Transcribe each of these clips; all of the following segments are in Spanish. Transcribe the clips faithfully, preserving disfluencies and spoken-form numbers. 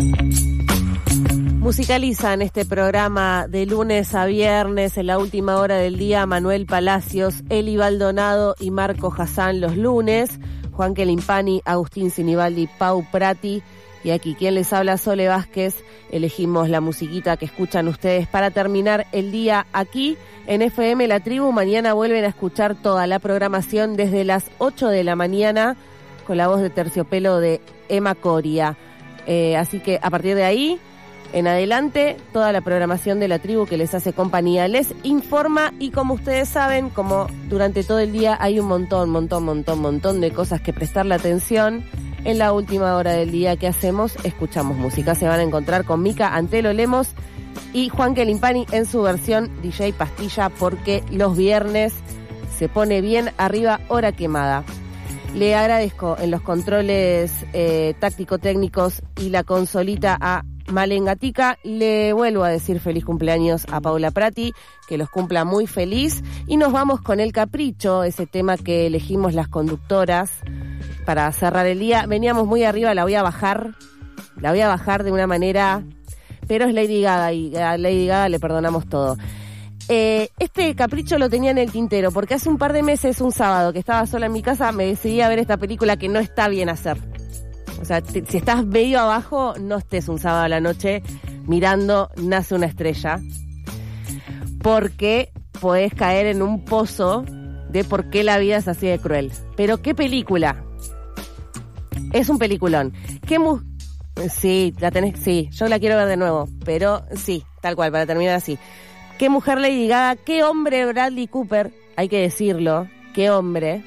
Musicalizan este programa de lunes a viernes en la última hora del día Manuel Palacios, Eli Baldonado y Marco Hassan los lunes, Juan Quelimpani, Agustín Sinibaldi, Pau Prati y aquí quien les habla, Sole Vázquez. Elegimos la musiquita que escuchan ustedes para terminar el día aquí en F M La Tribu. Mañana vuelven a escuchar toda la programación desde las ocho de la mañana con la voz de Terciopelo de Emma Coria. Eh, así que a partir de ahí en adelante, toda la programación de La Tribu que les hace compañía les informa y como ustedes saben, como durante todo el día hay un montón, montón, montón, montón de cosas que prestarle atención, en la última hora del día que hacemos, escuchamos música. Se van a encontrar con Mica Antelo Lemos y Juan Quelimpani en su versión D J Pastilla porque los viernes se pone bien arriba, hora quemada. Le agradezco en los controles eh, táctico-técnicos y la consolita a Malen Gatica. Le vuelvo a decir feliz cumpleaños a Paula Prati, que los cumpla muy feliz. Y nos vamos con El Capricho, ese tema que elegimos las conductoras para cerrar el día. Veníamos muy arriba, la voy a bajar, la voy a bajar de una manera, pero es Lady Gaga y a Lady Gaga le perdonamos todo. Eh, este capricho lo tenía en el tintero porque hace un par de meses, un sábado que estaba sola en mi casa, me decidí a ver esta película que no está bien hacer. O sea, te, si estás medio abajo, no estés un sábado a la noche mirando Nace una estrella, porque podés caer en un pozo de por qué la vida es así de cruel. Pero qué película. Es un peliculón. ¿Qué mu- Sí, la tenés, sí, yo la quiero ver de nuevo, pero sí, tal cual, para terminar así. Qué mujer Lady Gaga, qué hombre Bradley Cooper, hay que decirlo, qué hombre.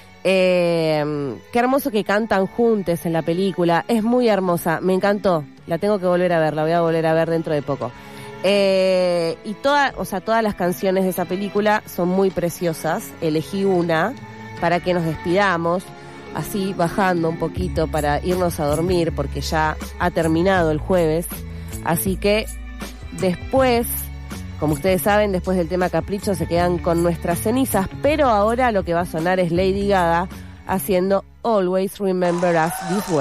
Eh, qué hermoso que cantan juntos en la película, es muy hermosa, me encantó, la tengo que volver a ver, la voy a volver a ver dentro de poco. Eh, y toda, o sea, todas las canciones de esa película son muy preciosas, elegí una para que nos despidamos, así bajando un poquito para irnos a dormir, porque ya ha terminado el jueves, así que después, como ustedes saben, después del tema Capricho se quedan con nuestras cenizas, pero ahora lo que va a sonar es Lady Gaga haciendo Always Remember Us This Way.